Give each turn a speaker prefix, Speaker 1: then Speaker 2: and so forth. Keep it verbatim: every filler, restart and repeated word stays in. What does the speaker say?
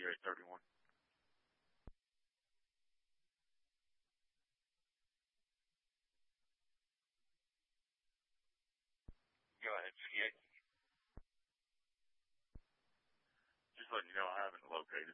Speaker 1: J thirty-one. Go ahead, Ski. Just letting you know I haven't located